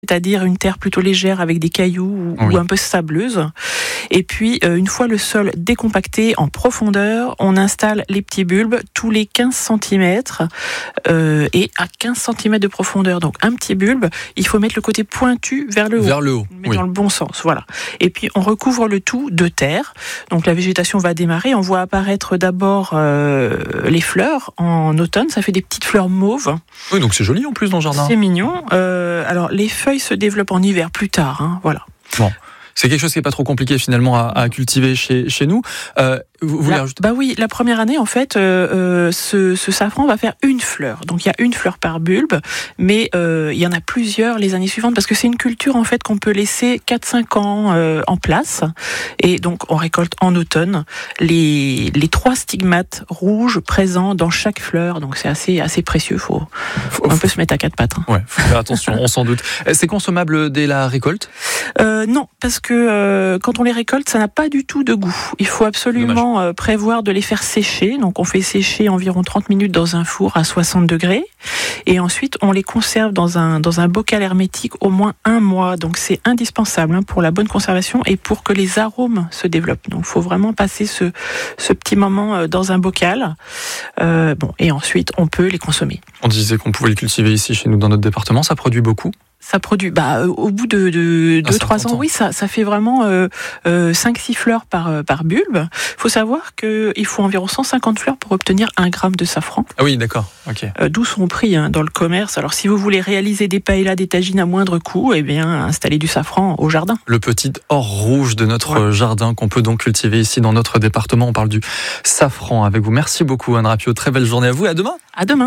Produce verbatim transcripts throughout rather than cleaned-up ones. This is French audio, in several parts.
c'est-à-dire une terre plutôt légère avec des cailloux ou, oui. ou un peu sableuse. Et puis, euh, une fois le sol décompacté en profondeur, on installe les petits bulbes tous les quinze centimètres euh, et à quinze centimètres de profondeur. Donc, un petit bulbe, il faut mettre le côté pointu vers le haut. Vers le haut, Mais oui. dans le bon sens, voilà. Et puis, on recouvre le tout de terre. Donc, la végétation va démarrer. On voit apparaître d'abord euh, les fleurs en automne. Ça fait des petites fleurs mauves. Oui, donc c'est joli en plus dans le jardin. C'est mignon. Euh, alors, les feuilles se développent en hiver plus tard, hein, voilà. Bon. C'est quelque chose qui n'est pas trop compliqué finalement à, à cultiver chez, chez nous. Euh, vous voulez La, rajouter ? Bah oui, la première année, en fait, euh, euh, ce, ce safran va faire une fleur. Donc il y a une fleur par bulbe, mais euh, il y en a plusieurs les années suivantes parce que c'est une culture en fait qu'on peut laisser quatre cinq ans euh, en place. Et donc on récolte en automne les, les trois stigmates rouges présents dans chaque fleur. Donc c'est assez, assez précieux. Faut, faut, on faut, peut se mettre à quatre pattes. Hein. Ouais, faut faire attention, on s'en doute. C'est consommable dès la récolte ? Euh, non, parce que euh, quand on les récolte, ça n'a pas du tout de goût. Il faut absolument euh, prévoir de les faire sécher. Donc on fait sécher environ trente minutes dans un four à soixante degrés. Et ensuite, on les conserve dans un, dans un bocal hermétique au moins un mois. Donc c'est indispensable hein, pour la bonne conservation et pour que les arômes se développent. Donc il faut vraiment passer ce, ce petit moment dans un bocal. Euh, bon, et ensuite, on peut les consommer. On disait qu'on pouvait le cultiver ici chez nous dans notre département. Ça produit beaucoup ? Ça produit, bah, euh, au bout de deux trois ans, oui, ça, ça fait vraiment euh, euh, cinq six fleurs par, euh, par bulbe. Il faut savoir qu'il faut environ cent cinquante fleurs pour obtenir un gramme de safran. Ah oui, d'accord, ok. Euh, d'où son prix hein, dans le commerce. Alors, si vous voulez réaliser des paellas, des tagines à moindre coût, eh bien, installez du safran au jardin. Le petit or rouge de notre ouais. jardin qu'on peut donc cultiver ici dans notre département. On parle du safran avec vous. Merci beaucoup, Anne Rapio. Très belle journée à vous et à demain. À demain.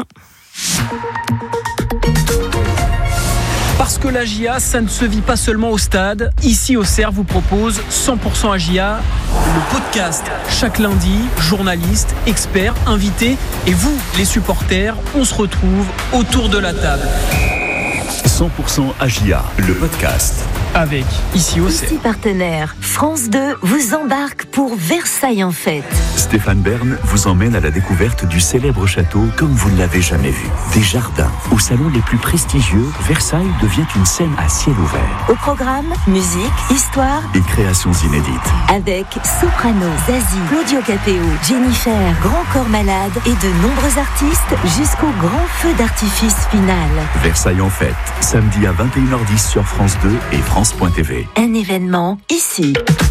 Parce que l'A J A, ça ne se vit pas seulement au stade. Ici, Auxerre vous propose cent pour cent A J A, le podcast. Chaque lundi, journalistes, experts, invités et vous, les supporters, on se retrouve autour de la table. cent pour cent A J A, le podcast. Avec Ici Auxerre. Ici partenaire, France deux vous embarque pour Versailles en fête. Stéphane Bern vous emmène à la découverte du célèbre château comme vous ne l'avez jamais vu. Des jardins. Au salon les plus prestigieux, Versailles devient une scène à ciel ouvert. Au programme, musique, histoire et créations inédites. Avec Soprano, Zazie, Claudio Capéo, Jennifer, Grand Corps Malade et de nombreux artistes jusqu'au grand feu d'artifice final. Versailles en fête, samedi à vingt et une heures dix sur France deux et France point T V. Un événement ici.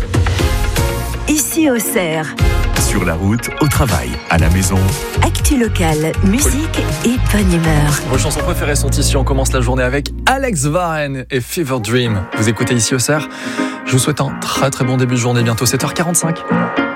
Ici Auxerre. Sur la route, au travail, à la maison. Actu locale, musique et bonne humeur. Vos chansons préférées sont ici. On commence la journée avec Alex Varenne et Fever Dream. Vous écoutez Ici Auxerre. Je vous souhaite un très très bon début de journée. Bientôt sept heures quarante-cinq.